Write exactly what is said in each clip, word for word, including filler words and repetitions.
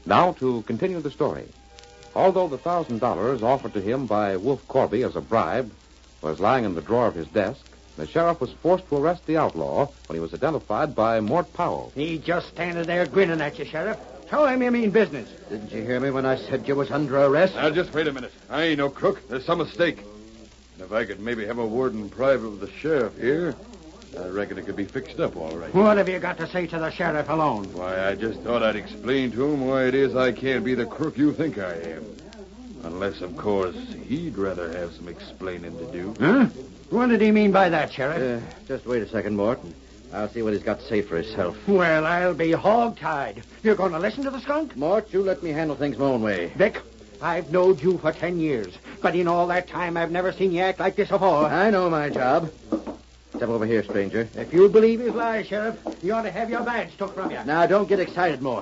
Now to continue the story. Although the thousand dollars offered to him by Wolf Corby as a bribe was lying in the drawer of his desk, the sheriff was forced to arrest the outlaw when he was identified by Mort Powell. He just standing there grinning at you, Sheriff. Tell him you mean business. Didn't you hear me when I said you was under arrest? Now, just wait a minute. I ain't no crook. There's some mistake. And if I could maybe have a word in private with the sheriff here, I reckon it could be fixed up all right. What have you got to say to the sheriff alone? Why, I just thought I'd explain to him why it is I can't be the crook you think I am. Unless, of course, he'd rather have some explaining to do. Huh? What did he mean by that, Sheriff? Uh, just wait a second, Morton. I'll see what he's got to say for himself. Well, I'll be hog-tied. You're going to listen to the skunk? Mort, you let me handle things my own way. Vic, I've knowed you for ten years, but in all that time I've never seen you act like this before. I know my job. Step over here, stranger. If you believe his lies, Sheriff, you ought to have your badge took from you. Now, don't get excited, Mort.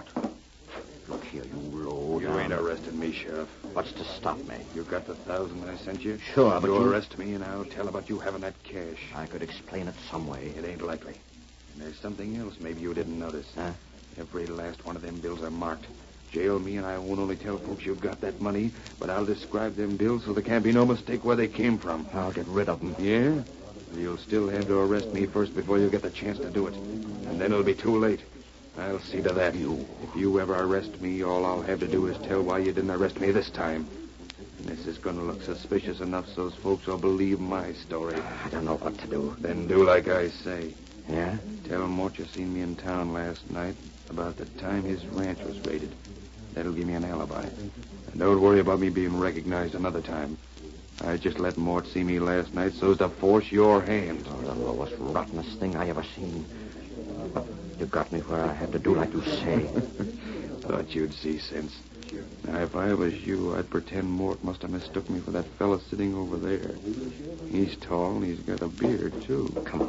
Look here, you low You down. ain't arrested me, Sheriff. What's to stop me? You got the thousand I sent you? Sure, but you you... arrest me and I'll tell about you having that cash. I could explain it some way. It ain't likely. And there's something else maybe you didn't notice. Huh? Every last one of them bills are marked. Jail me and I won't only tell folks you've got that money, but I'll describe them bills so there can't be no mistake where they came from. I'll get rid of them. Yeah? You'll still have to arrest me first before you get the chance to do it. And then it'll be too late. I'll see to that. You. If you ever arrest me, all I'll have to do is tell why you didn't arrest me this time. And this is going to look suspicious enough so those folks will believe my story. I don't know what to do. Then do like I say. Yeah? Tell Mort you seen me in town last night about the time his ranch was raided. That'll give me an alibi. And don't worry about me being recognized another time. I just let Mort see me last night so's to force your hand. Oh, the lowest, rottenest thing I ever seen. But you got me where I had to do like you say. Thought you'd see sense. Now, if I was you, I'd pretend Mort must have mistook me for that fella sitting over there. He's tall and he's got a beard, too. Come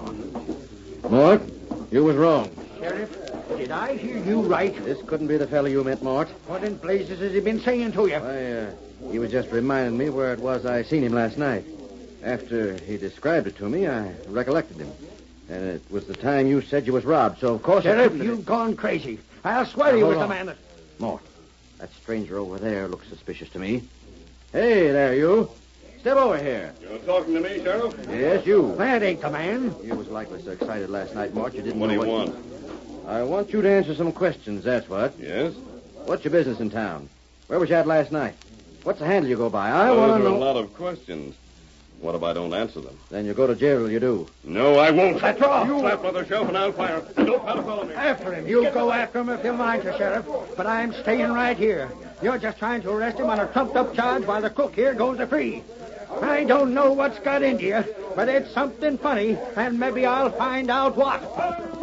on. Mort, you was wrong. Sheriff, did I hear you right? This couldn't be the fella you met, Mort. What in blazes has he been saying to you? I, uh, he was just reminding me where it was I seen him last night. After he described it to me, I recollected him. And it was the time you said you was robbed, so of course... Sheriff, I you've gone crazy. I'll swear Now, he hold was the on. man that... Mort, that stranger over there looks suspicious to me. Hey, there, you. Step over here. You're talking to me, Sheriff? Yes, you. That ain't the man. You was likely so excited last night, Mort, you didn't What do know you what... want? I want you to answer some questions, that's what. Yes? What's your business in town? Where was you at last night? What's the handle you go by? I Those want are to know... a lot of questions. What if I don't answer them? Then you go to jail till you do. No, I won't. That's all. You slap on the shelf and I'll fire. And don't try to follow me. After him. You go after him if you mind to, Sheriff. But I'm staying right here. You're just trying to arrest him on a trumped-up charge while the crook here goes free. I don't know what's got into you, but it's something funny, and maybe I'll find out what.